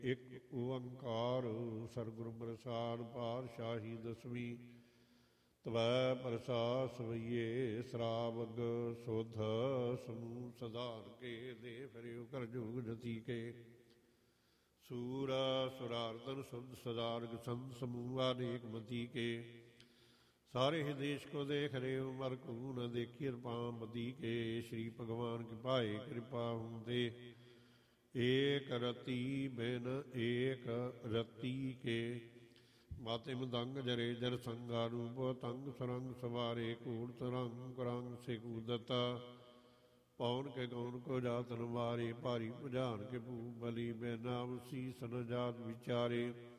ਇੱਕ ਓੰਕਾਰ ਸਤਿਗੁਰੂ ਪ੍ਰਸਾਦਿ ਪਾਤਸ਼ਾਹੀ ਦਸਵੀਂ। ਤਵੈ ਪ੍ਰਸਾਦਿ ਸਵਈਏ ਸਰਾਵਗ ਸੁਧ ਸਮੂਹ ਸਧਾਰ ਕੇ ਦੇ ਫਿਰਿਓ ਕਰ ਜੋਗ ਜਤੀ ਕੇ। ਸੂਰਾ ਸੁਰਾਰਦਨ ਸੁਧ ਸਦਾਰਗ ਸੰਤ ਸਮੂਹ ਅਨੇਕ ਮਤੀ ਕੇ। ਸਾਰੇ ਹੀ ਦੇਸ਼ ਕੋ ਦੇਖ ਰਹੇ ਹੋ ਮਰ ਕੋ ਨ ਦੇਖੀ ਰਪਾਂ ਬਦੀ ਕੇ। ਸ਼੍ਰੀ ਭਗਵਾਨ ਕੀ ਭਾਏ ਕਿਰਪਾ ਹੁੰਦੇ ਏਕ ਰਤੀ ਬਿਨ ਏਕ ਰਤੀ ਕੇ। ਮਾਤੇ ਮਦੰਗ ਜਰੇ ਜਰ ਸੰਗਾ ਰੂਪ ਤੰਗ ਸਰੰਗ ਸਵਾਰੇ ਕੂੜ ਤਰੰਗ ਕਰੰਗ ਸੇ ਕੂਦਤਾ। ਪੌਨ ਕੇ ਗੌਨ ਕੋ ਜਾਤਨ ਮਾਰੇ ਭਾਰੀ ਭੁਜਾਨ ਕੇ ਭੂ ਬਲੀ ਮੈਂ ਨਾਮ ਸੀਸ ਨ ਜਾਤ ਵਿਚਾਰੇ।